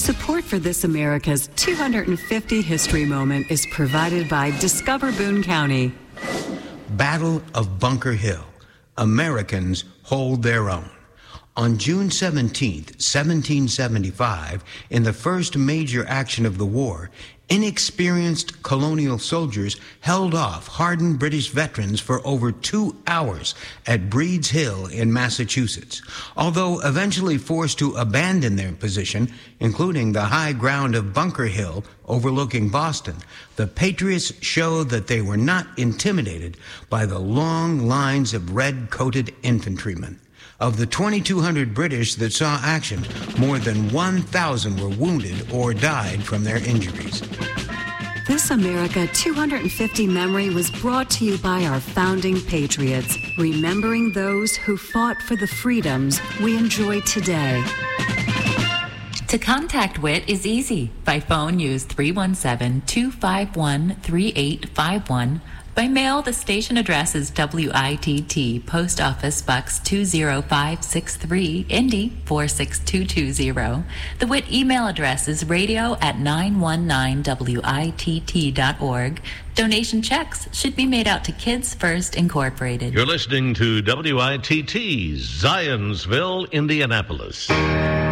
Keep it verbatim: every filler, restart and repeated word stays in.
Support for This America's two hundred fifty History Moment is provided by Discover Boone County. Battle of Bunker Hill. Americans hold their own. On June seventeenth, seventeen seventy-five, in the first major action of the war, inexperienced colonial soldiers held off hardened British veterans for over two hours at Breed's Hill in Massachusetts. Although eventually forced to abandon their position, including the high ground of Bunker Hill overlooking Boston, the Patriots showed that they were not intimidated by the long lines of red-coated infantrymen. Of the twenty-two hundred British that saw action, more than one thousand were wounded or died from their injuries. This America two hundred fifty memory was brought to you by our founding patriots, remembering those who fought for the freedoms we enjoy today. To contact W I T is easy. By phone, use three one seven, two five one, three eight five one. By mail, the station address is W I T T, Post Office Box two zero five six three, Indy four six two two zero. The W I T email address is radio at nine one nine W I T T dot org. Donation checks should be made out to Kids First Incorporated. You're listening to W I T T, Zionsville, Indianapolis.